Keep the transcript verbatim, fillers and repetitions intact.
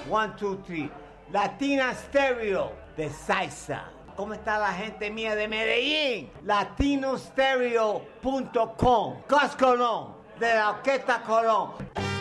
One, two, three. Latina Stereo de salsa. ¿Cómo está la gente mía de Medellín? latino stereo punto com. Gus Colón, de la Orquesta Colón.